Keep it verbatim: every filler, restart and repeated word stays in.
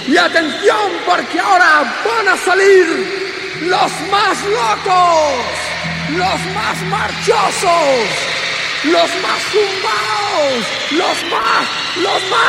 Y atención, porque ahora van a salir los más locos, los más marchosos, los más zumbaos, los más, los más...